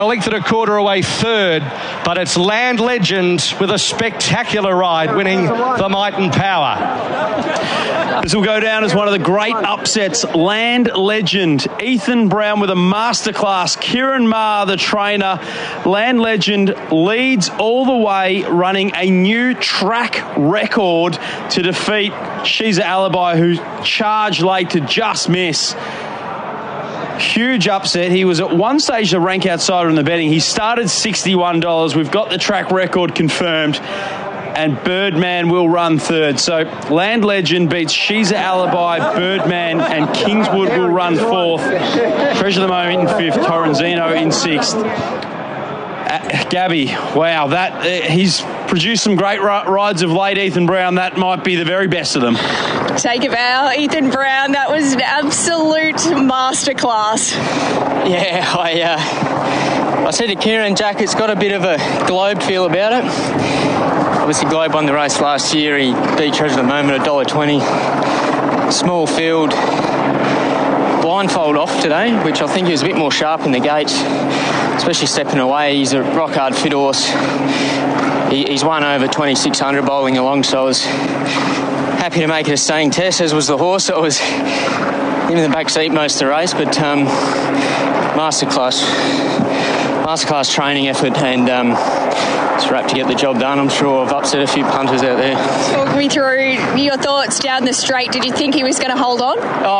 A length and a quarter away third, but it's Land Legend with a spectacular ride winning the Might and Power. This will go down as one of the great upsets. Land Legend, Ethan Brown with a masterclass. Kieran Maher, the trainer. Land Legend leads all the way, running a new track record to defeat She's an Alibi, who charged late to just miss. Huge upset. He was at one stage the rank outsider in the betting. He started $61. We've got the track record confirmed, and Birdman will run third. So Land Legend beats She's an Alibi, Birdman and Kingswood will run fourth. Treasure of the Moment in fifth, Torrenzino in sixth. Gabby, wow, he's produced some great rides of late, Ethan Brown. That might be the very best of them. Take a bow, Ethan Brown. That was an absolute masterclass. Yeah, I said to Kieran, Jack, it's got a bit of a Globe feel about it. Obviously, Globe won the race last year. He beat Treasure of the Moment $1.20. Small field. Blindfold off today, which I think he was a bit more sharp in the gates, especially stepping away. He's a rock hard fit horse. He's won over 2,600 bowling along, so I was happy to make it a staying test, as was the horse. I was in the back seat most of the race, but masterclass training effort, and it's wrapped to get the job done. I'm sure I've upset a few punters out there. Talk me through your thoughts down the straight. Did you think he was going to hold on?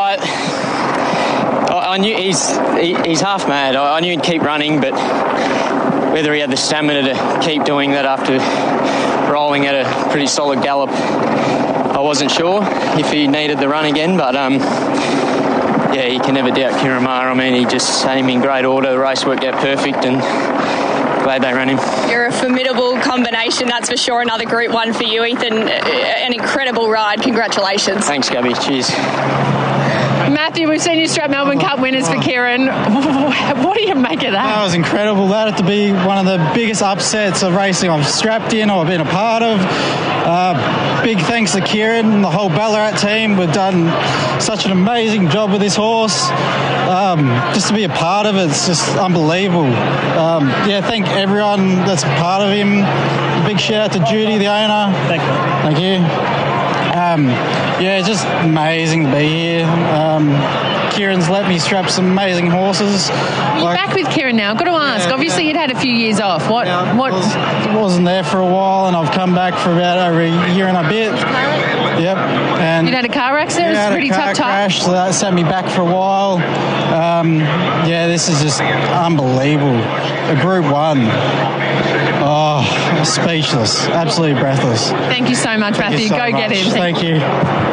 I knew he's half mad. I knew he'd keep running, but whether he had the stamina to keep doing that after rolling at a pretty solid gallop, I wasn't sure if he needed the run again. But yeah, you can never doubt Kieran Maher. I mean, he just had him in great order. The race worked out perfect, and glad they ran him. You're a formidable combination, that's for sure. Another Group 1 for you, Ethan. An incredible ride. Congratulations. Thanks, Gabby. Cheers. Matthew, we've seen you strap Melbourne Cup winners for Kieran. What do you make of that? That was incredible. That had to be one of the biggest upsets of racing I've strapped in or been a part of. Big thanks to Kieran and the whole Ballarat team. We've done such an amazing job with this horse. Just to be a part of it's just unbelievable. Thank everyone that's part of him. Big shout out to Judy, the owner. Thank you. It's just amazing to be here. Kieran's let me strap some amazing horses. You're back with Kieran now. I've got to ask. Obviously, you'd had a few years off. What? Wasn't there for a while, and I've come back for about over a year and a bit. Yep. And you'd had a car accident. It was pretty tough crash, so that set me back for a while. This is just unbelievable. A Group 1. Oh, speechless. Absolutely breathless. Thank you so much, Matthew. Go get him. Thank you.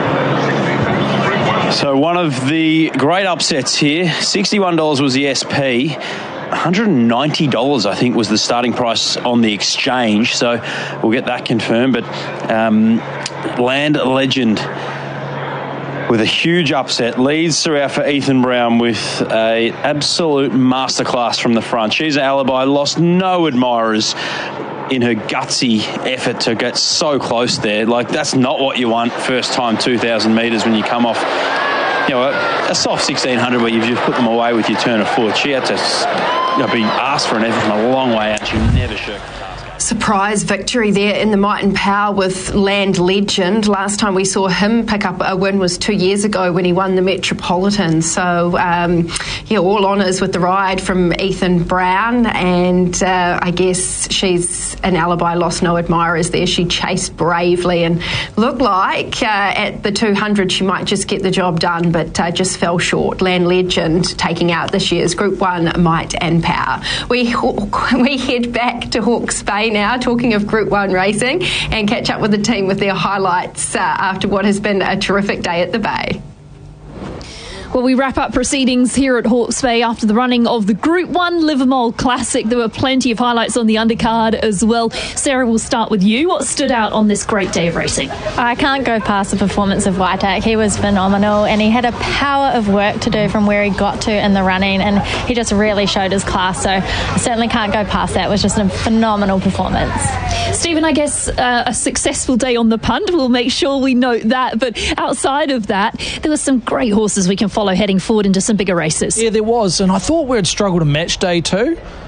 So one of the great upsets here, $61 was the SP. $190, I think, was the starting price on the exchange. So we'll get that confirmed. But Land Legend with a huge upset leads throughout for Ethan Brown with a absolute masterclass from the front. She's an Alibi, lost no admirers in her gutsy effort to get so close there. Like, that's not what you want first time 2,000 metres when you come off, a soft 1,600 where you've just put them away with your turn of foot. She had to be asked for an effort from a long way out. She never shirked the task. Surprise victory there in the Might and Power with Land Legend. Last time we saw him pick up a win was 2 years ago when he won the Metropolitan. So, all honours with the ride from Ethan Brown. And I guess She's an Alibi, lost no admirers there. She chased bravely and looked like at the 200 she might just get the job done, but just fell short. Land Legend taking out this year's Group 1 Might and Power. We head back to Hawke's Bay now, talking of Group 1 racing, and catch up with the team with their highlights after what has been a terrific day at the Bay. Well, we wrap up proceedings here at Hawke's Bay after the running of the Group 1 Livermore Classic. There were plenty of highlights on the undercard as well. Sarah, we'll start with you. What stood out on this great day of racing? I can't go past the performance of Waitak. He was phenomenal, and he had a power of work to do from where he got to in the running, and he just really showed his class. So I certainly can't go past that. It was just a phenomenal performance. Stephen, I guess a successful day on the punt. We'll make sure we note that. But outside of that, there were some great horses we can follow heading forward into some bigger races. Yeah, there was, and I thought we'd struggle to match day 2.